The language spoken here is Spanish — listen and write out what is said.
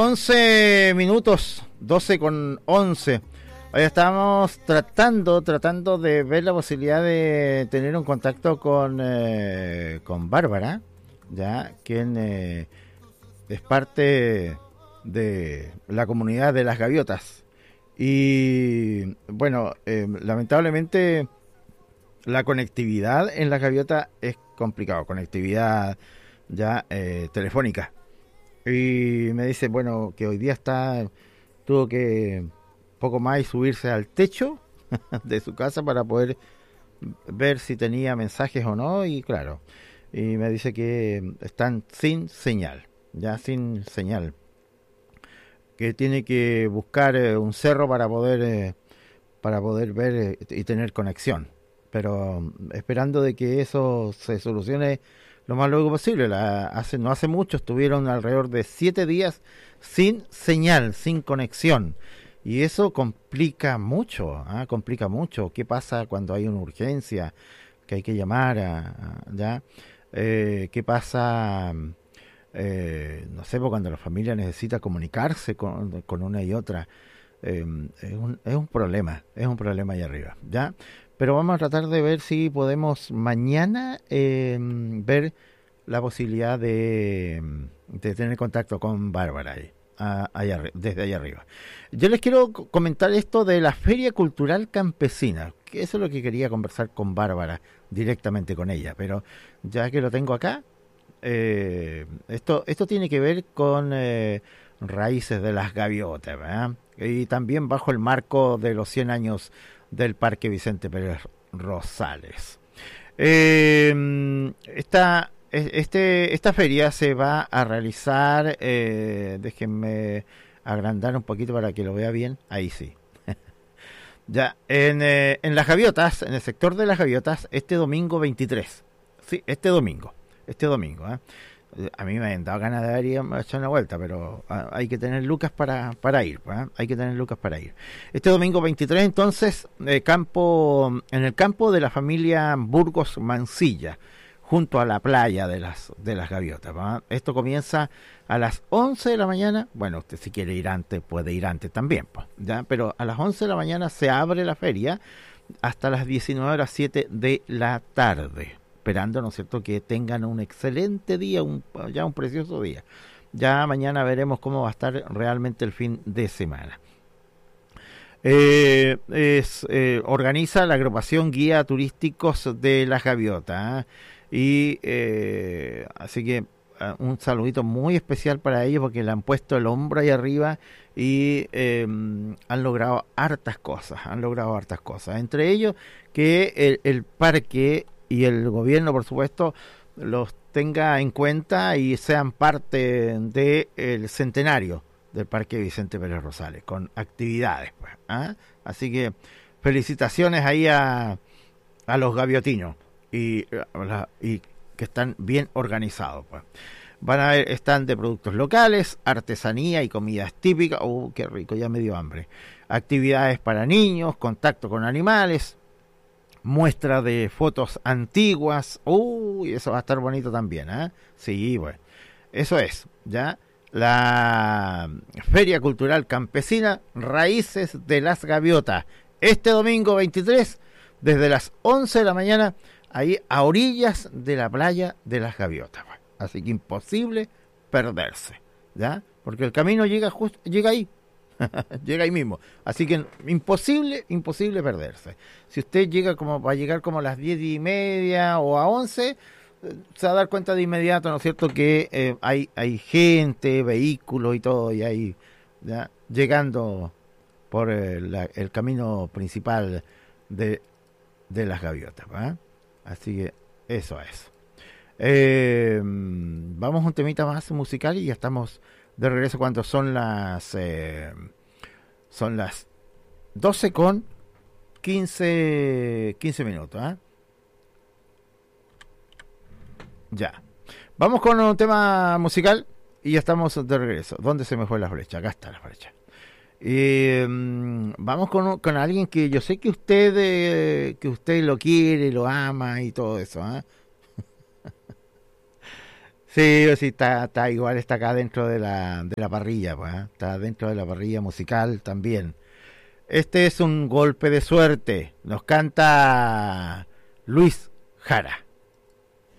11 minutos, 12 con 11. Hoy estamos tratando de ver la posibilidad de tener un contacto con Bárbara, ya, quien es parte de la comunidad de las gaviotas. Y bueno, lamentablemente la conectividad en las gaviotas es complicado, conectividad ya telefónica. Y me dice, bueno, que hoy día tuvo que poco más y subirse al techo de su casa para poder ver si tenía mensajes o no, y claro, y me dice que están sin señal, que tiene que buscar un cerro para poder ver y tener conexión, pero esperando de que eso se solucione lo más luego posible. No hace mucho estuvieron alrededor de 7 días sin señal, sin conexión. Y eso complica mucho, complica mucho. ¿Qué pasa cuando hay una urgencia que hay que llamar ya? ¿Qué pasa, no sé, cuando la familia necesita comunicarse con una y otra? Es un problema ahí arriba, ¿ya? Pero vamos a tratar de ver si podemos mañana ver la posibilidad de tener contacto con Bárbara ahí. Desde allá arriba. Yo les quiero comentar esto de la Feria Cultural Campesina, que eso es lo que quería conversar con Bárbara, directamente con ella, pero ya que lo tengo acá, esto tiene que ver con raíces de las gaviotas, ¿verdad? Y también bajo el marco de los 100 años del Parque Vicente Pérez Rosales. Esta feria se va a realizar, déjenme agrandar un poquito para que lo vea bien, ahí sí. Ya, en las gaviotas, en el sector de las gaviotas, este domingo 23. Sí, este domingo, ¿eh? A mí me han dado ganas de ir a echar una vuelta, pero hay que tener lucas para ir, ¿eh? Hay que tener lucas para ir. Este domingo 23, entonces, en el campo de la familia Burgos Mansilla, junto a la playa de las gaviotas, ¿verdad? Esto comienza a las 11 de la mañana. Bueno, usted si quiere ir antes, puede ir antes también, pues, ¿ya? Pero a las 11 de la mañana se abre la feria hasta las 19:07 de la tarde. Esperando, ¿no es cierto?, que tengan un excelente día, un precioso día. Ya mañana veremos cómo va a estar realmente el fin de semana. Organiza la agrupación Guía Turísticos de las Gaviotas, y así que un saludito muy especial para ellos, porque le han puesto el hombro ahí arriba y han logrado hartas cosas, entre ellos que el parque y el gobierno, por supuesto, los tenga en cuenta y sean parte del centenario del Parque Vicente Pérez Rosales, con actividades, pues, ¿ah? Así que felicitaciones ahí a los gaviotinos y que están bien organizados, pues. Van a haber stand de productos locales, artesanía y comidas típicas. Qué rico, ya me dio hambre. Actividades para niños, contacto con animales, muestra de fotos antiguas. Eso va a estar bonito también, ¿eh? Sí, bueno. Eso es, ¿ya? La Feria Cultural Campesina Raíces de las Gaviotas. Este domingo 23, desde las 11 de la mañana, ahí a orillas de la playa de las Gaviotas. Así que imposible perderse, ¿ya? Porque el camino llega ahí. Llega ahí mismo, así que imposible perderse. Si usted va a llegar como a las 10:30 o a 11, se va a dar cuenta de inmediato, ¿no es cierto?, que hay gente, vehículos y todo, y ahí ya llegando por el camino principal de las Gaviotas, ¿verdad? Así que eso es. Vamos a un temita más musical y ya estamos de regreso cuando son las 12 con 15 minutos, ¿eh? Ya. Vamos con un tema musical y ya estamos de regreso. ¿Dónde se me fue la flecha? Acá está la flecha. Vamos con alguien que yo sé que usted lo quiere, lo ama y todo eso, ¿eh? Sí, sí, está igual, está acá dentro de la parrilla, pues, ¿eh? Está dentro de la parrilla musical también. Este es un golpe de suerte. Nos canta Luis Jara.